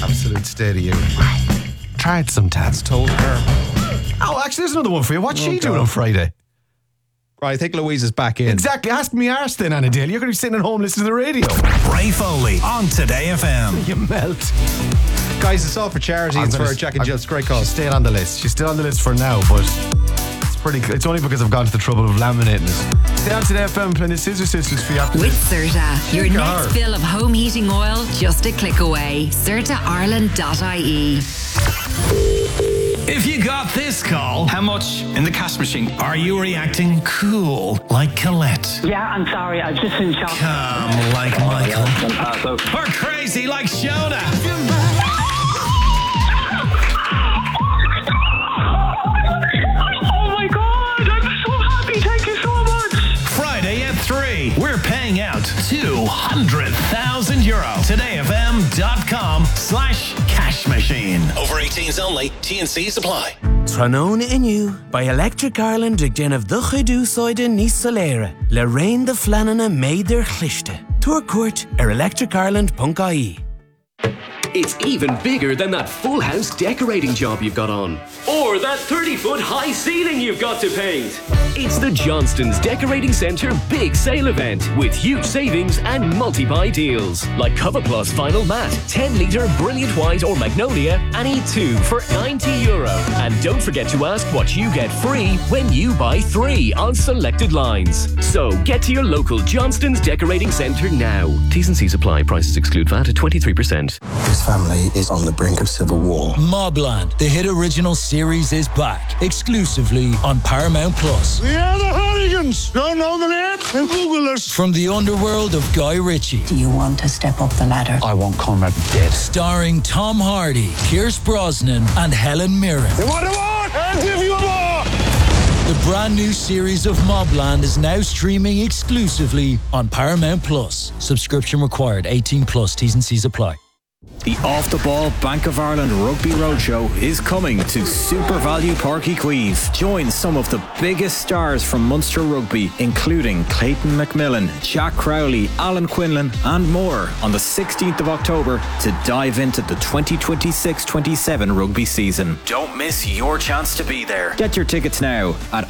Absolute state of you. Tried some tats, told her. Oh, actually, there's another one for you. What's she doing on Friday? Right, I think Louise is back in. Exactly. Ask me arse then, Anna Daly. You're going to be sitting at home listening to the radio. Ray Foley on Today FM. You melt. Guys, it's all for charity. It's for Jack and Jill's great cause. She's staying on the list. She's still on the list for now, but it's only because I've gone to the trouble of laminating it. Stay on Today FM playing the Scissor Sisters for you after With this. Certa, your next fill of home heating oil, just a click away. CertaIreland.ie. If you got this call, how much in the cash machine? Are you reacting cool like Colette? Yeah, I'm sorry. I've just been shocked. Calm like Michael? Or crazy like Shona? Oh my God, I'm so happy. Thank you so much. Friday at 3, we're paying out €200,000. TodayFM.com/cash machine. Over 18s only. T&Cs apply. Tranona Inu by Electric Ireland ag den of the Chuidúsáide níos soléire le rain the flanana made their chlichte. Tour court electricireland.ie. It's even bigger than that full house decorating job you've got on. Or that 30-foot high ceiling you've got to paint. It's the Johnston's Decorating Centre Big Sale Event with huge savings and multi-buy deals. Like Cover Plus Vinyl Matte, 10-litre Brilliant White or Magnolia, any 2 for €90. And don't forget to ask what you get free when you buy 3 on selected lines. So get to your local Johnston's Decorating Centre now. T's and C's apply. Prices exclude VAT at 23%. His family is on the brink of civil war. Mobland, the hit original series, is back exclusively on Paramount Plus. We are the Hooligans. Don't know the name? Then Google us. From the underworld of Guy Ritchie. Do you want to step up the ladder? I want Conrad dead. Starring Tom Hardy, Pierce Brosnan, and Helen Mirren. You want more? I'll give you more. The brand new series of Mobland is now streaming exclusively on Paramount Plus. Subscription required. 18 plus. T's and C's apply. The Off the Ball Bank of Ireland Rugby Roadshow is coming to Super Value Páirc Uí Chaoimh. Join some of the biggest stars from Munster Rugby, including Clayton McMillan, Jack Crowley, Alan Quinlan, and more on the 16th of October to dive into the 2026-27 rugby season. Don't miss your chance to be there. Get your tickets now at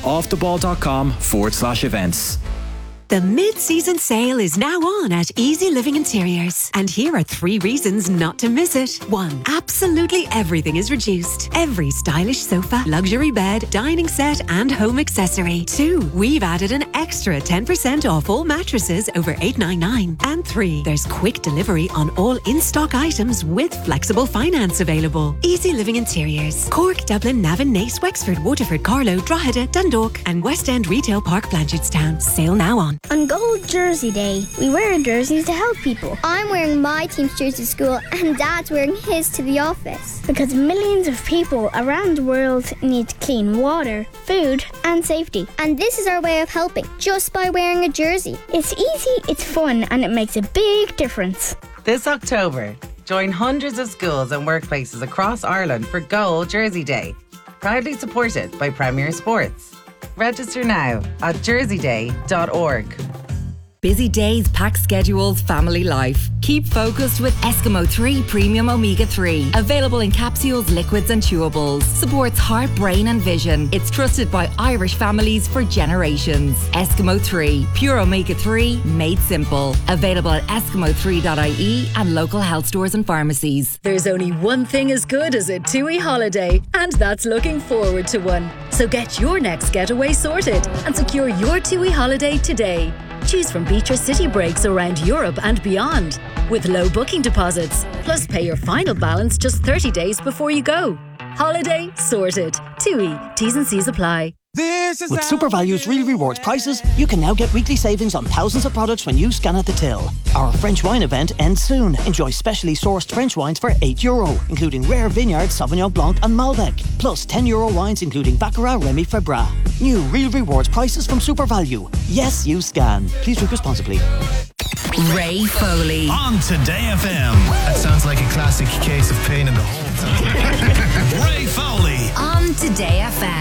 offtheball.com/events. The mid-season sale is now on at Easy Living Interiors. And here are 3 reasons not to miss it. 1. Absolutely everything is reduced. Every stylish sofa, luxury bed, dining set and home accessory. 2. We've added an extra 10% off all mattresses over $899. And 3. There's quick delivery on all in-stock items with flexible finance available. Easy Living Interiors. Cork, Dublin, Navan, Naas, Wexford, Waterford, Carlow, Drogheda, Dundalk and West End Retail Park, Blanchardstown. Sale now on. On Gold Jersey Day, we wear jerseys to help people. I'm wearing my team's jersey to school and Dad's wearing his to the office. Because millions of people around the world need clean water, food and safety. And this is our way of helping, just by wearing a jersey. It's easy, it's fun and it makes a big difference. This October, join hundreds of schools and workplaces across Ireland for Gold Jersey Day. Proudly supported by Premier Sports. Register now at jerseyday.org. Busy days, packed schedules, family life. Keep focused with Eskimo 3 Premium Omega 3. Available in capsules, liquids and chewables. Supports heart, brain and vision. It's trusted by Irish families for generations. Eskimo 3, pure Omega 3, made simple. Available at eskimo3.ie and local health stores and pharmacies. There's only one thing as good as a TUI holiday, and that's looking forward to one. So get your next getaway sorted and secure your TUI holiday today. Choose from beach or city breaks around Europe and beyond with low booking deposits. Plus pay your final balance just 30 days before you go. Holiday sorted. TUI. T's and C's apply. With Super Value's Real Rewards prices, you can now get weekly savings on thousands of products when you scan at the till. Our French wine event ends soon. Enjoy specially sourced French wines for €8, including rare vineyard Sauvignon Blanc and Malbec. Plus €10 wines including Baccarat, Remy Febra. New Real Rewards prices from Super Value. Yes, you scan. Please drink responsibly. Ray Foley. On Today FM. That sounds like a classic case of pain in the hole. Ray Foley. On Today FM.